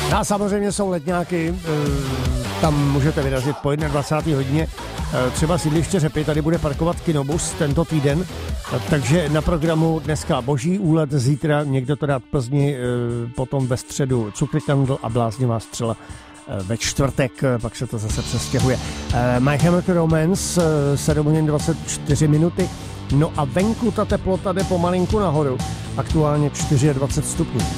A samozřejmě jsou letňáky, tam můžete vyrazit po 21. hodině. Třeba sídliště Řepy, tady bude parkovat kinobus tento týden, takže na programu dneska Boží úlet, zítra někdo to dá v Plzni, potom ve středu Cukrikandl a Bláznivá střela ve čtvrtek, pak se to zase přestěhuje. My Chemical Romance, 7 hodin 24 minuty, no a venku ta teplota jde pomalinku nahoru, aktuálně 24 stupňů.